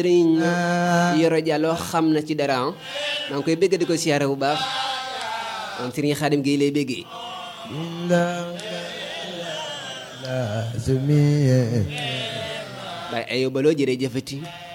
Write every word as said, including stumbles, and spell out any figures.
Sëriñ Yoro Diallo xam na ci dara maa ngi koy bégg di ko siyaare bu baax moom Sëriñ Xaadim Gueye lay béggee Baye Ayoba Lo jërëjëfati